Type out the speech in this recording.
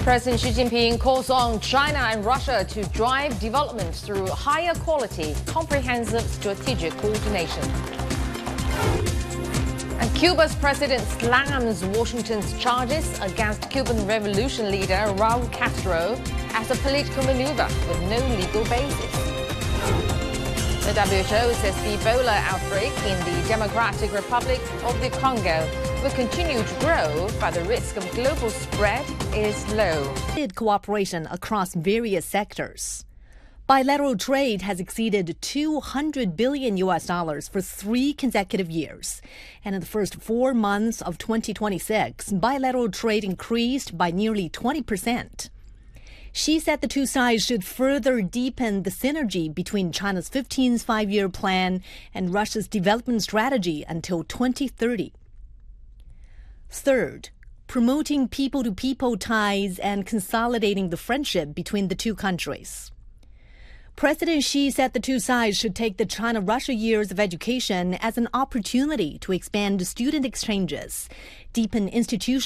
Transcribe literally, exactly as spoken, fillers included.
President Xi Jinping calls on China and Russia to drive development through higher quality, comprehensive strategic coordination. And Cuba's president slams Washington's charges against Cuban revolution leader Raul Castro as a political maneuver with no legal basis. The W H O says the Ebola outbreak in the Democratic Republic of the Congo will continue to grow, but the risk of global spread is low. Cooperation across various sectors. Bilateral trade has exceeded two hundred billion U S dollars for three consecutive years. And in the first four months of twenty twenty-six, bilateral trade increased by nearly twenty percent. Xi said the two sides should further deepen the synergy between China's fifteenth five-year plan and Russia's development strategy until twenty thirty. Third, promoting people-to-people ties and consolidating the friendship between the two countries. President Xi said the two sides should take the China-Russia years of education as an opportunity to expand student exchanges, deepen institutional